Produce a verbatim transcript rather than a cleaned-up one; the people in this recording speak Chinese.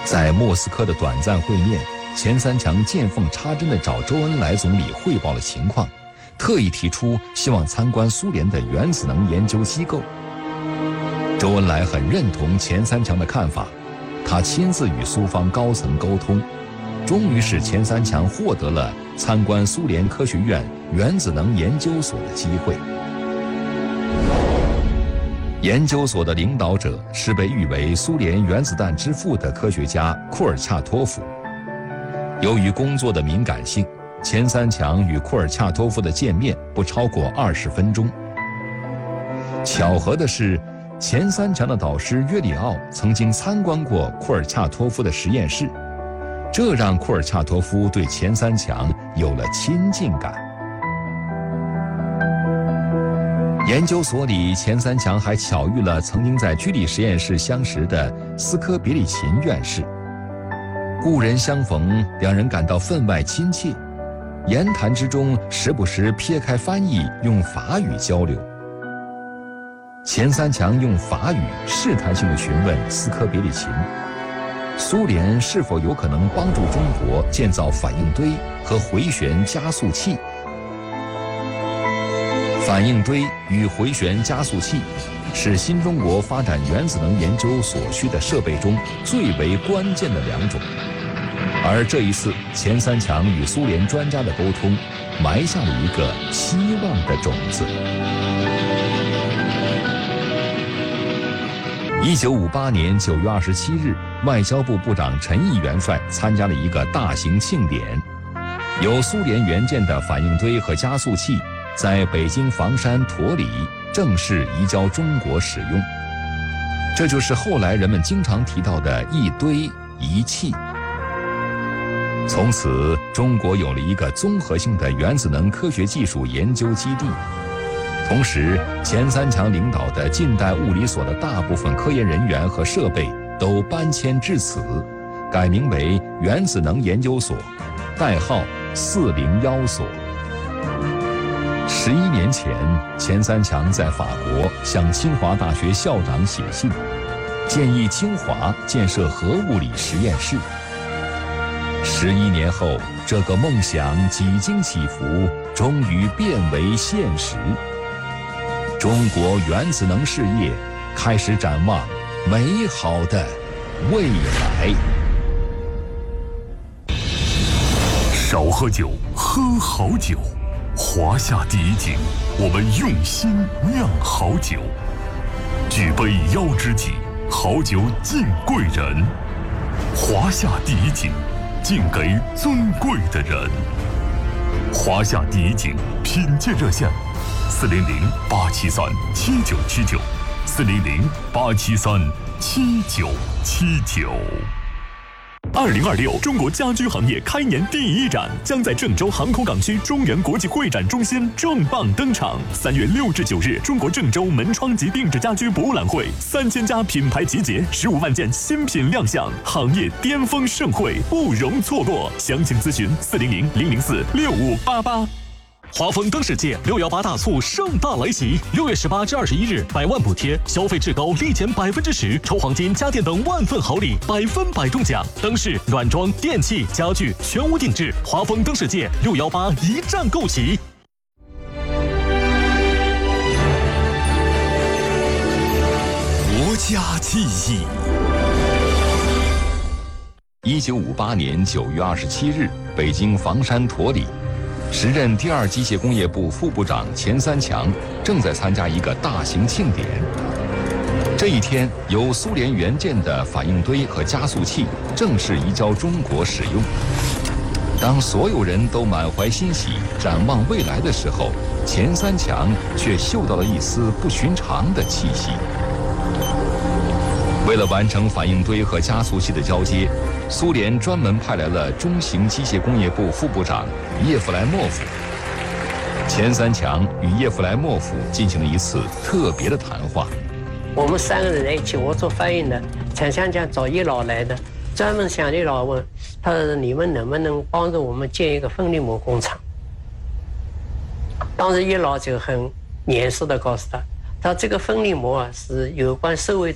在莫斯科的短暂会面，钱三强见缝插针地找周恩来总理汇报了情况，特意提出希望参观苏联的原子能研究机构。周恩来很认同钱三强的看法，他亲自与苏方高层沟通，终于使钱三强获得了参观苏联科学院原子能研究所的机会。研究所的领导者是被誉为苏联原子弹之父的科学家库尔恰托夫。由于工作的敏感性，钱三强与库尔恰托夫的见面不超过二十分钟。巧合的是，钱三强的导师约里奥曾经参观过库尔恰托夫的实验室，这让库尔恰托夫对钱三强有了亲近感。研究所里，钱三强还巧遇了曾经在居里实验室相识的斯科别利琴院士。故人相逢，两人感到分外亲切，言谈之中时不时撇开翻译，用法语交流。钱三强用法语试探性地询问斯科别利琴，苏联是否有可能帮助中国建造反应堆和回旋加速器？反应堆与回旋加速器是新中国发展原子能研究所需的设备中最为关键的两种，而这一次钱三强与苏联专家的沟通，埋下了一个希望的种子。一九五八年九月二十七日，外交部部长陈毅元帅参加了一个大型庆典，由苏联援建的反应堆和加速器在北京房山驼里正式移交中国使用，这就是后来人们经常提到的一堆一气。从此，中国有了一个综合性的原子能科学技术研究基地。同时，钱三强领导的近代物理所的大部分科研人员和设备都搬迁至此，改名为原子能研究所，代号四零幺所。十一年前，钱三强在法国向清华大学校长写信，建议清华建设核物理实验室。十一年后，这个梦想几经起伏，终于变为现实。中国原子能事业开始展望美好的未来。 少喝酒，喝好酒。华夏第一井，我们用心酿好酒。举杯邀知己，好酒敬贵人。华夏第一井，敬给尊贵的人。华夏第一井品鉴热线：四零零八七三七九七九，四零零八七三七九七九。二零二六中国家居行业开年第一展将在郑州航空港区中原国际会展中心重磅登场。三月六至九日，中国郑州门窗及定制家居博览会，三千家品牌集结，十五万件新品亮相，行业巅峰盛会不容错过。详情咨询四零零零零四六五八八。华丰灯世界六幺八大促盛大来袭，六月十八至二十一日，百万补贴，消费至高立减百分之十，抽黄金、家电等万份好礼，百分百中奖。灯饰、软装、电器、家具全屋定制，华丰灯世界六幺八一站购齐。 国家记忆。 一九五八年九月二十七日，北京房山驼里。时任第二机械工业部副部长钱三强正在参加一个大型庆典。这一天，由苏联援建的反应堆和加速器正式移交中国使用。当所有人都满怀欣喜展望未来的时候，钱三强却嗅到了一丝不寻常的气息。为了完成反应堆和加速器的交接，苏联专门派来了中型机械工业部副部长叶夫莱莫夫。钱三强与叶夫莱莫夫进行了一次特别的谈话。 我们三个人在一起，我做翻译的，钱三强找叶老来的，专门向叶老问，他说你们能不能帮助我们建一个分离膜工厂？当时叶老就很严肃地告诉他，他这个分离膜啊是有关社会